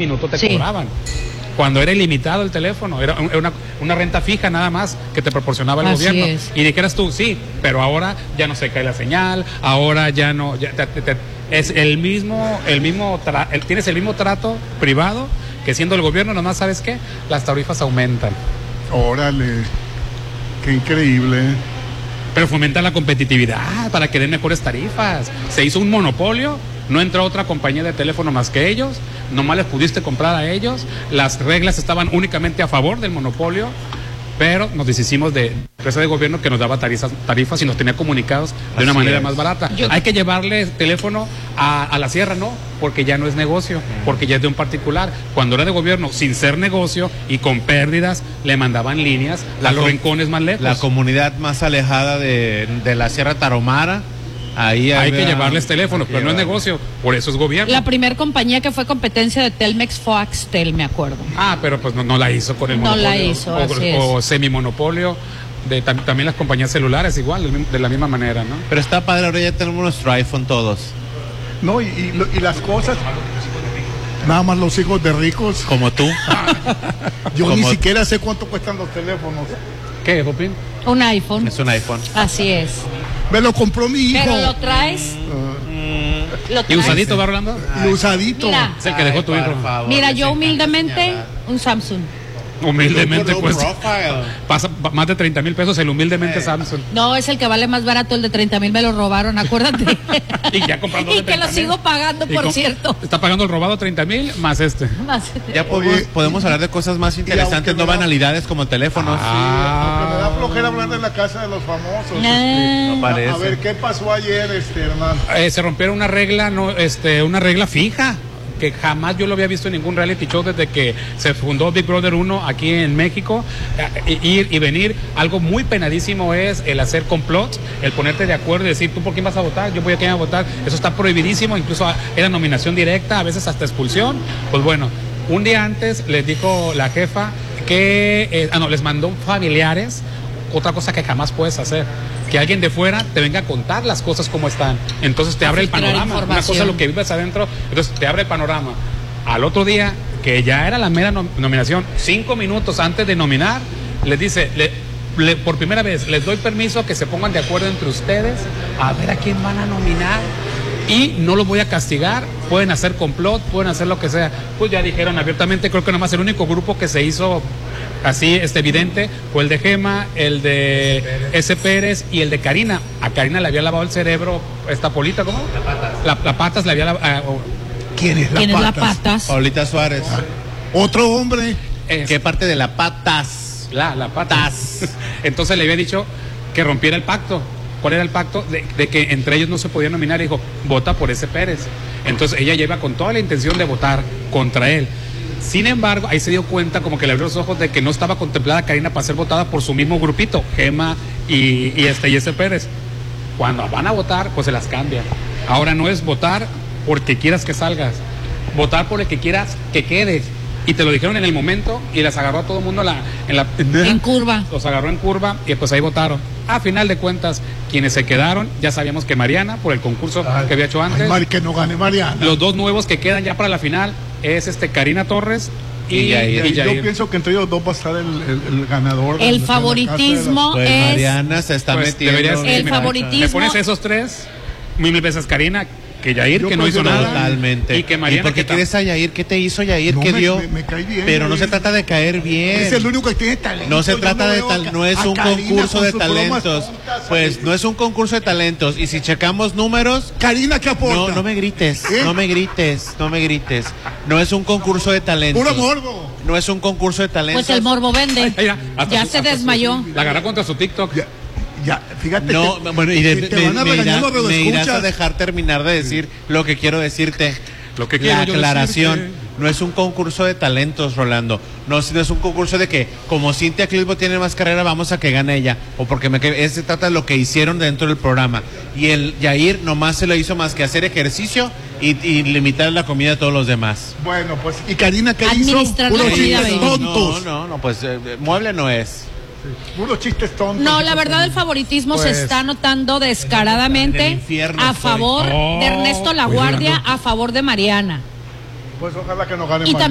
minuto te cobraban. Cuando era ilimitado el teléfono, era una renta fija nada más que te proporcionaba el Así gobierno. es. Y dijeras tú, sí, pero ahora ya no se cae la señal, ahora ya no, es tienes el mismo trato privado que siendo el gobierno, nomás sabes qué, las tarifas aumentan. Órale, qué increíble. Pero fomenta la competitividad para que den mejores tarifas. Se hizo un monopolio, no entró otra compañía de teléfono más que ellos, nomás les pudiste comprar a ellos, las reglas estaban únicamente a favor del monopolio, pero nos deshicimos de empresa de gobierno que nos daba tarifas y nos tenía comunicados de una manera más barata. Hay que llevarle teléfono a la sierra, ¿no? Porque ya no es negocio, porque ya es de un particular. Cuando era de gobierno, sin ser negocio y con pérdidas, le mandaban líneas a los rincones más lejos. La comunidad más alejada de la Sierra Tarahumara, ahí hay que llevarles teléfonos, pero no es negocio, por eso es gobierno. La primer compañía que fue competencia de Telmex fue Axtel, me acuerdo. Pero pues no la hizo con el monopolio. No la hizo, o semimonopolio. También las compañías celulares igual, de la misma manera, ¿no? Pero está padre, ahora ya tenemos nuestro iPhone todos. No, y las cosas, nada más los hijos de ricos. Como tú. Yo ni siquiera sé cuánto cuestan los teléfonos. ¿Qué, Popín? Un iPhone. Es un iPhone. Así es. Me lo compró mi hijo. Pero lo traes. ¿Y usadito, va, Rolando? Y usadito. Mira, es el que dejó tu hijo. Mira, yo humildemente, un Samsung. Humildemente, pues. Pasa más de 30,000 pesos el humildemente Samsung. No, es el que vale más barato, el de 30,000 me lo robaron, acuérdate. Y ya comprando. Y que lo sigo pagando, por cierto. Está pagando el robado 30,000 más este. Ya podemos hablar de cosas más interesantes, no banalidades como teléfonos. Aunque me da flojera hablar de la casa de los famosos. No parece. A ver, ¿qué pasó ayer, hermano? Se rompieron una regla, una regla fija, que jamás yo lo había visto en ningún reality show desde que se fundó Big Brother 1 aquí en México. Ir y venir, algo muy penadísimo es el hacer complots, el ponerte de acuerdo y decir, ¿tú por quién vas a votar? Yo voy a quién a votar. Eso está prohibidísimo, incluso era nominación directa, a veces hasta expulsión. Pues bueno, un día antes les dijo la jefa que, les mandó familiares, otra cosa que jamás puedes hacer, que alguien de fuera te venga a contar las cosas como están. Entonces te abre el panorama. Una cosa es lo que vives adentro, entonces te abre el panorama. Al otro día, que ya era la mera nominación, 5 minutos antes de nominar, les dice, por primera vez, les doy permiso que se pongan de acuerdo entre ustedes a ver a quién van a nominar. Y no los voy a castigar, pueden hacer complot, pueden hacer lo que sea. Pues ya dijeron abiertamente, creo que nomás el único grupo que se hizo así evidente fue el de Gema, el de S. Pérez y el de Karina. A Karina le había lavado el cerebro esta Polita, ¿cómo? La Patas le había lavado. ¿Quién es la Patas? Paulita Suárez. Otro hombre. ¿Qué parte de la Patas? La Patas. Entonces le había dicho que rompiera el pacto. ¿Cuál era el pacto? De que entre ellos no se podía nominar. Dijo, vota por ese Pérez. Entonces ella lleva con toda la intención de votar contra él. Sin embargo, ahí se dio cuenta, como que le abrió los ojos, de que no estaba contemplada Karina para ser votada por su mismo grupito, Gema y ese Pérez. Cuando van a votar, pues se las cambia. Ahora no es votar porque quieras que salgas, votar por el que quieras que quedes. Y te lo dijeron en el momento y las agarró a todo el mundo en curva. Los agarró en curva y pues ahí votaron. A final de cuentas, quienes se quedaron, ya sabíamos que Mariana, por el concurso que había hecho antes. Que no gane Mariana. Los dos nuevos que quedan ya para la final es Karina Torres y Yair. Yo pienso que entre ellos dos va a estar el ganador. El favoritismo pues es... Mariana se está metiendo. El favoritismo... Me pones esos tres, mil veces Karina, que Yair, que no hizo nada. Totalmente. Y que Mariana. ¿Y por qué quieres a Yair? ¿Qué te hizo Yair? ¿Qué dio? Me cae bien. Pero no se trata de caer bien. Es el único que tiene talento. No se trata de tal, no es un concurso de talentos. Pues no es un concurso de talentos. Y si checamos números. Karina, ¿qué aporta? No me grites. No me grites. No me grites. No es un concurso de talentos. Puro morbo. No es un concurso de talentos. Pues el morbo vende. Ya se desmayó. La agarró contra su TikTok. Ya, fíjate. No, bueno, y me irás a dejar terminar de decir lo que quiero decirte. Lo que la aclaración. No es un concurso de talentos, Rolando. No es un concurso de que, como Cintia Clitbo tiene más carrera, vamos a que gane ella. O porque se trata de lo que hicieron dentro del programa. Y el Yair nomás se lo hizo más que hacer ejercicio y limitar la comida a todos los demás. Bueno, pues, ¿y Karina qué hizo? Administrar la comida, tontos. No, pues mueble no es. Puros chistes tontos. No, la verdad el favoritismo se está notando descaradamente a favor de Ernesto La Guardia, a favor de Mariana. Pues ojalá que no gane y Mariana.